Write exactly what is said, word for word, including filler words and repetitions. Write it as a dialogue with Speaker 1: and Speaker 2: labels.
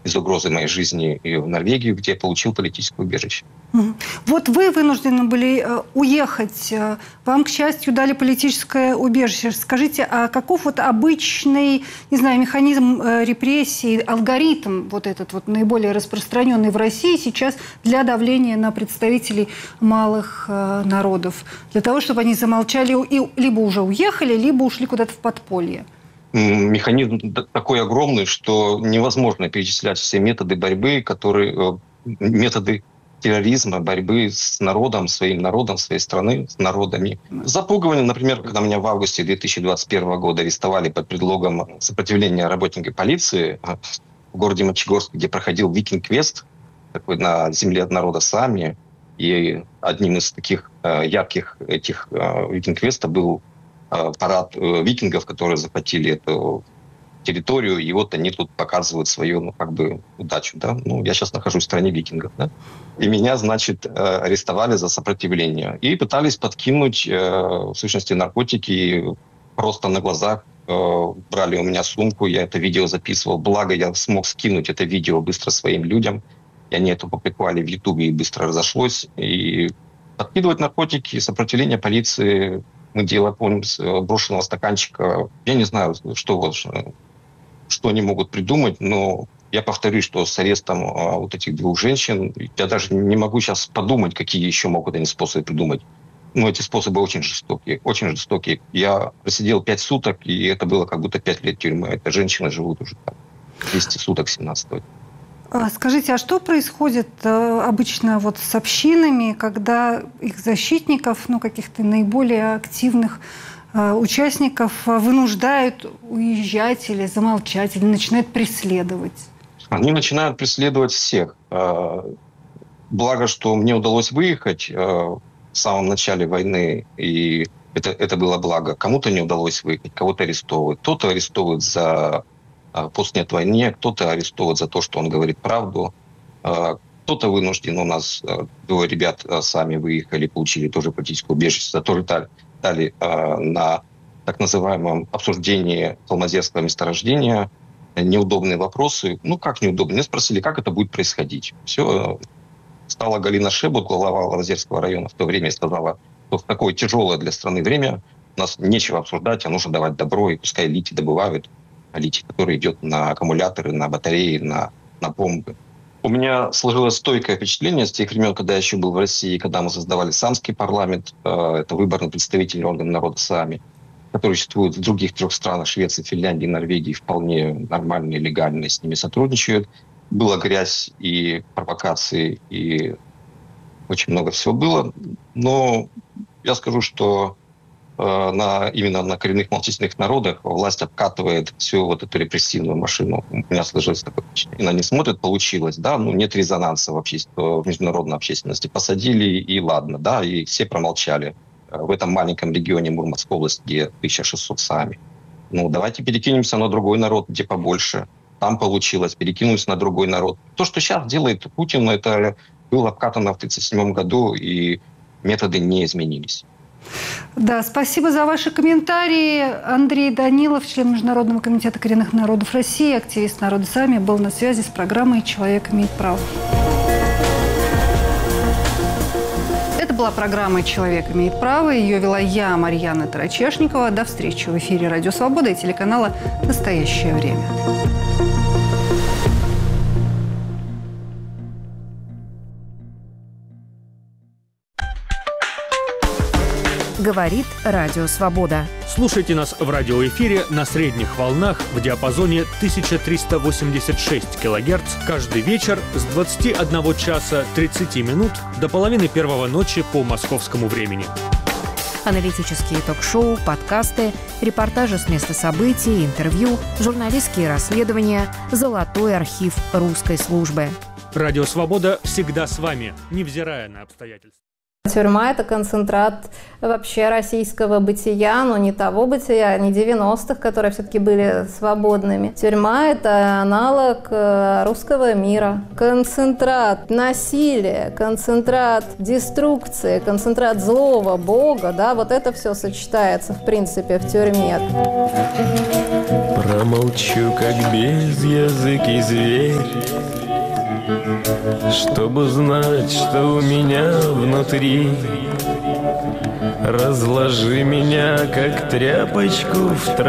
Speaker 1: без угрозы моей жизни и в Норвегию, где я получил политическое убежище.
Speaker 2: Вот вы вынуждены были уехать. Вам, к счастью, дали политическое убежище. Скажите, а каков вот обычный, не знаю, механизм репрессий, алгоритм вот этот вот наиболее распространенный в России сейчас для давления на представителей малых народов? Для того, чтобы они замолчали и либо уже уехали, либо ушли куда-то в подполье?
Speaker 1: Механизм такой огромный, что невозможно перечислять все методы борьбы, которые... методы терроризма, борьбы с народом, своим народом, своей страны, с народами. Запугивание, например, когда меня в августе две тысячи двадцать первого года арестовали под предлогом сопротивления работника полиции в городе Мончегорск, где проходил викинг-квест, такой на земле народа Сами. И одним из таких э, ярких этих э, викинг-квеста был э, парад э, викингов, которые захватили эту территорию, и вот они тут показывают свою, ну, как бы, удачу, да. Ну, я сейчас нахожусь в стране викингов, да. И меня, значит, арестовали за сопротивление. И пытались подкинуть, в сущности, наркотики просто на глазах. Брали у меня сумку, я это видео записывал. Благо, я смог скинуть это видео быстро своим людям. И они это опубликовали в Ютубе, и быстро разошлось. И подкидывать наркотики, сопротивление полиции мы делаем, помню, с брошенного стаканчика. Я не знаю, что вот... что они могут придумать, но я повторюсь, что с арестом а, вот этих двух женщин, я даже не могу сейчас подумать, какие еще могут они способы придумать. Но эти способы очень жестокие, очень жестокие. Я просидел пять суток, и это было как будто пять лет тюрьмы. Это женщины живут уже там двести суток, семнадцать лет.
Speaker 2: Скажите, а что происходит э, обычно вот с общинами, когда их защитников, ну, каких-то наиболее активных э, участников вынуждают уезжать или замолчать, или начинают преследовать?
Speaker 1: Они начинают преследовать всех. Благо, что мне удалось выехать в самом начале войны, и это, это было благо. Кому-то не удалось выехать, кого-то арестовывают. Кто-то арестовывает за пост «Нет войне», кто-то арестовывает за то, что он говорит правду. Кто-то вынужден, у нас двое ребят сами выехали, получили тоже политическое убежище, тоже дали, дали на так называемом обсуждении Холмозерского месторождения неудобные вопросы. Ну, как неудобно? Меня спросили, как это будет происходить. Все. Стала Галина Шебут, глава Лазерского района в то время, и сказала, что в такое тяжелое для страны время у нас нечего обсуждать, а нужно давать добро, и пускай литий добывают, а литий, который идет на аккумуляторы, на батареи, на, на бомбы. У меня сложилось стойкое впечатление с тех времен, когда я еще был в России, когда мы создавали Самский парламент, это выборный представительный орган народа Сами, который существует в других трех странах, Швеции, Финляндии, Норвегии, вполне нормально и легально с ними сотрудничают. Была грязь и провокации, и очень много всего было. Но я скажу, что э, на, именно на коренных малочисленных народах власть обкатывает всю вот эту репрессивную машину. У меня сложилось такое впечатление. Они смотрят, получилось, да, ну нет резонанса в, обществе, в международной общественности. Посадили, и ладно, да, и все промолчали. В этом маленьком регионе Мурманской области, где тысяча шестьсот сами. Ну, давайте перекинемся на другой народ, где побольше. Там получилось, перекинулся на другой народ. То, что сейчас делает Путин, это было обкатано в тридцать седьмом году, и методы не изменились.
Speaker 2: Да, спасибо за ваши комментарии. Андрей Данилов, член Международного комитета коренных народов России, активист народа Сами, был на связи с программой «Человек имеет право». Это была программа «Человек имеет право». Ее вела я, Марьяна Тарачешникова. До встречи в эфире «Радио Свобода» и телеканала «Настоящее время».
Speaker 3: Говорит Радио Свобода.
Speaker 4: Слушайте нас в радиоэфире на средних волнах в диапазоне тысяча триста восемьдесят шесть килогерц каждый вечер с двадцати одного часа тридцати минут до половины первого ночи по московскому времени.
Speaker 3: Аналитические ток-шоу, подкасты, репортажи с места событий, интервью, журналистские расследования, золотой архив русской службы.
Speaker 4: Радио Свобода всегда с вами, невзирая на обстоятельства.
Speaker 5: Тюрьма – это концентрат вообще российского бытия, но не того бытия, не девяностых, которые все-таки были свободными. Тюрьма – это аналог русского мира. Концентрат насилия, концентрат деструкции, концентрат злого Бога, да, вот это все сочетается, в принципе, в тюрьме.
Speaker 6: Промолчу, как безязыкий зверь, чтобы знать, что у меня внутри. Разложи меня, как тряпочку в траве.